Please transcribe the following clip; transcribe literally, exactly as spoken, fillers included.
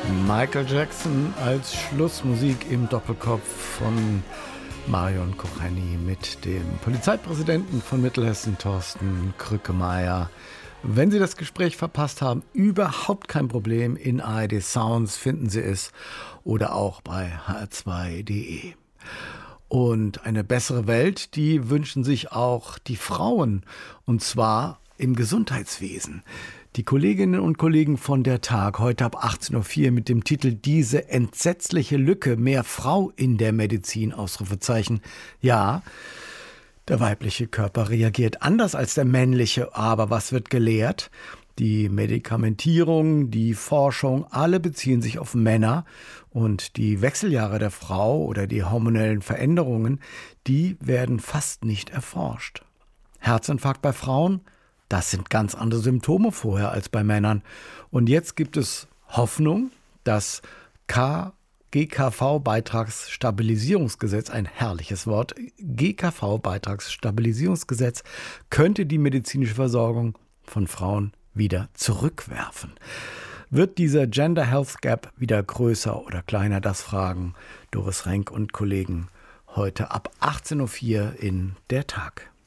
Michael Jackson als Schlussmusik im Doppelkopf von Marion Kochani mit dem Polizeipräsidenten von Mittelhessen, Thorsten Krückemeier. Wenn Sie das Gespräch verpasst haben, überhaupt kein Problem. In A R D Sounds finden Sie es oder auch bei H R zwei punkt de. Und eine bessere Welt, die wünschen sich auch die Frauen, und zwar im Gesundheitswesen. Die Kolleginnen und Kollegen von der Tag heute ab achtzehn Uhr vier mit dem Titel Diese entsetzliche Lücke, mehr Frau in der Medizin, Ausrufezeichen. Ja, der weibliche Körper reagiert anders als der männliche, aber was wird gelehrt? Die Medikamentierung, die Forschung, alle beziehen sich auf Männer und die Wechseljahre der Frau oder die hormonellen Veränderungen, die werden fast nicht erforscht. Herzinfarkt bei Frauen? Das sind ganz andere Symptome vorher als bei Männern. Und jetzt gibt es Hoffnung, dass G K V-Beitragsstabilisierungsgesetz, ein herrliches Wort, G K V-Beitragsstabilisierungsgesetz könnte die medizinische Versorgung von Frauen wieder zurückwerfen. Wird dieser Gender Health Gap wieder größer oder kleiner? Das fragen Doris Renk und Kollegen heute ab achtzehn Uhr vier in der Tag.